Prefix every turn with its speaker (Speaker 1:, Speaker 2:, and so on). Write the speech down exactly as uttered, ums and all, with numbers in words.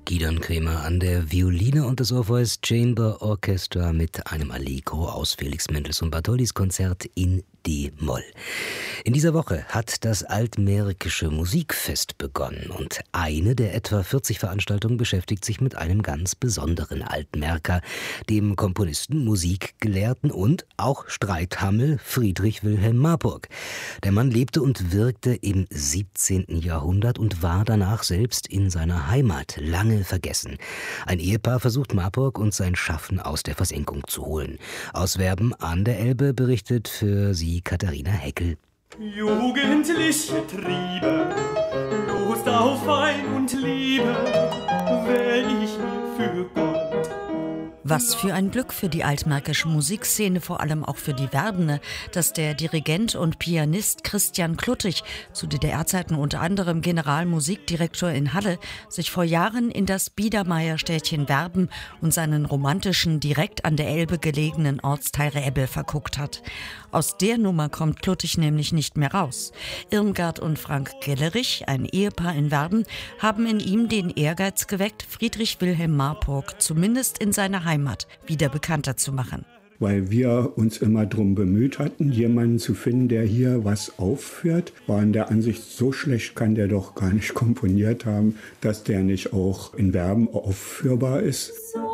Speaker 1: Gidon Kremer an der Violine und das Orpheus Chamber Orchestra mit einem Allegro aus Felix Mendelssohn Bartholdys Konzert in D-Moll. In dieser Woche hat das Altmärkische Musikfest begonnen und eine der etwa vierzig Veranstaltungen beschäftigt sich mit einem ganz besonderen Altmärker, dem Komponisten, Musikgelehrten und auch Streithammel Friedrich Wilhelm Marburg. Der Mann lebte und wirkte im siebzehnten Jahrhundert und war danach selbst in seiner Heimat lange vergessen. Ein Ehepaar versucht Marburg und sein Schaffen aus der Versenkung zu holen. Aus Werben an der Elbe berichtet für Sie Katharina Heckel.
Speaker 2: Jugendliche Triebe, Lust auf Wein und Liebe, wähl ich für Gott.
Speaker 3: Was für ein Glück für die altmärkische Musikszene, vor allem auch für die Werbende, dass der Dirigent und Pianist Christian Kluttig, zu D D R-Zeiten unter anderem Generalmusikdirektor in Halle, sich vor Jahren in das Biedermeierstädtchen Werben und seinen romantischen, direkt an der Elbe gelegenen Ortsteil Räbel verguckt hat. Aus der Nummer kommt Kluttig nämlich nicht mehr raus. Irmgard und Frank Gellerich, ein Ehepaar in Werben, haben in ihm den Ehrgeiz geweckt, Friedrich Wilhelm Marburg zumindest in seiner Heimat wieder bekannter zu machen.
Speaker 4: Weil wir uns immer darum bemüht hatten, jemanden zu finden, der hier was aufführt, waren der Ansicht, so schlecht kann der doch gar nicht komponiert haben, dass der nicht auch in Werben aufführbar ist.
Speaker 2: So